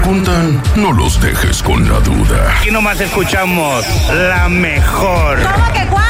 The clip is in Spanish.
preguntan, no los dejes con la duda. Aquí nomás escuchamos la mejor. ¿Cómo que cuál?